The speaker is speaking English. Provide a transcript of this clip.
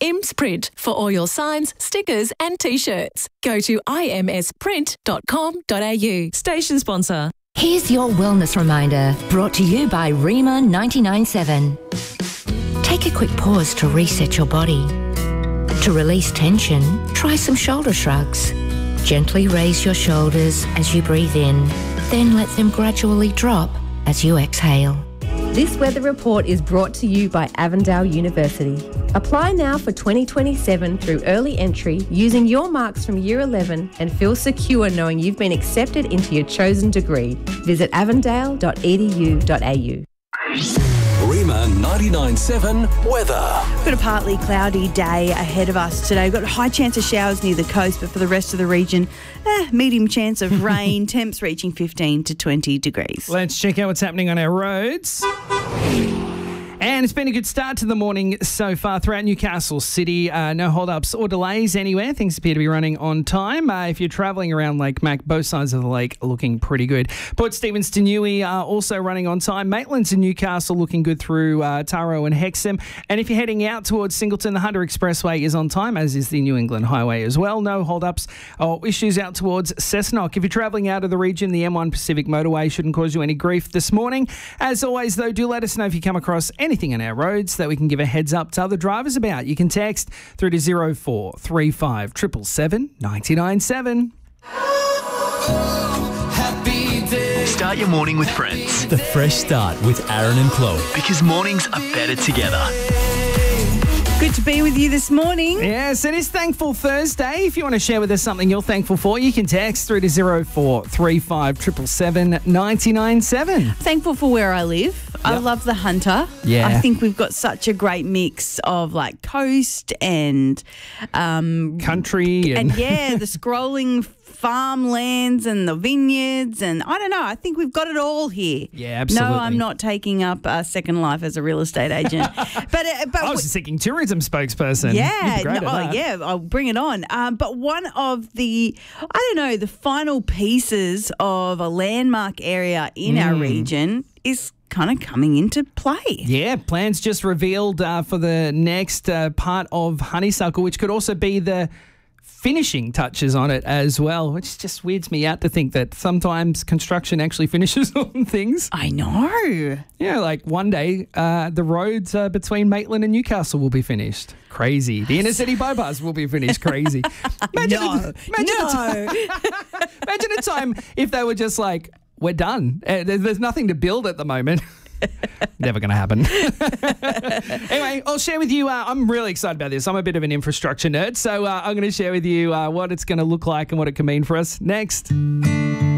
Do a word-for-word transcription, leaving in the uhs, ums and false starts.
Imsprint for all your signs, stickers and T-shirts. Go to i m s print dot com dot a u. Station sponsor. Here's your wellness reminder, brought to you by Rima ninety-nine seven. Take a quick pause to reset your body. To release tension, try some shoulder shrugs. Gently raise your shoulders as you breathe in, then let them gradually drop as you exhale. This weather report is brought to you by Avondale University. Apply now for twenty twenty-seven through early entry using your marks from Year eleven and feel secure knowing you've been accepted into your chosen degree. Visit avondale dot e d u dot a u. Rima ninety-nine seven weather. We've got a partly cloudy day ahead of us today. We've got a high chance of showers near the coast, but for the rest of the region, eh, medium chance of rain, temps reaching fifteen to twenty degrees. Let's check out what's happening on our roads. And it's been a good start to the morning so far throughout Newcastle City. Uh, no hold-ups or delays anywhere. Things appear to be running on time. Uh, if you're travelling around Lake Mac, both sides of the lake are looking pretty good. Port Stephens to Newey are also running on time. Maitland to Newcastle looking good through uh, Taro and Hexham. And if you're heading out towards Singleton, the Hunter Expressway is on time, as is the New England Highway as well. No hold-ups or issues out towards Cessnock. If you're travelling out of the region, the M one Pacific Motorway shouldn't cause you any grief this morning. As always, though, do let us know if you come across anything on our roads that we can give a heads up to other drivers about. You can text through to zero four three five seven seven seven nine nine seven. Start your morning with friends. The Fresh Start with Aaron and Chloe. Because mornings are better together. Good to be with you this morning. Yes, it is Thankful Thursday. If you want to share with us something you're thankful for, you can text through to zero four three five seven seven seven nine nine seven. Thankful for where I live. Yep. I love the Hunter. Yeah. I think we've got such a great mix of like coast and um, country and, and yeah, the scrolling farmlands and the vineyards, and I don't know, I think we've got it all here. Yeah, absolutely. No, I'm not taking up a second life as a real estate agent. but uh, but I was just thinking tourism spokesperson. Yeah, no, oh, yeah, I'll bring it on. Um, but one of the, I don't know, the final pieces of a landmark area in mm. our region is kind of coming into play. Yeah, plans just revealed uh, for the next uh, part of Honeysuckle, which could also be the finishing touches on it as well, which just weirds me out to think that sometimes construction actually finishes on things. I know. Yeah, like one day uh, the roads uh, between Maitland and Newcastle will be finished. Crazy. The inner city bypass will be finished. Crazy. Imagine no. A, imagine no. A t- imagine a time if they were just like, we're done. Uh, there's nothing to build at the moment. Never going to happen. Anyway, I'll share with you, uh, I'm really excited about this. I'm a bit of an infrastructure nerd, so uh, I'm going to share with you uh, what it's going to look like and what it can mean for us next.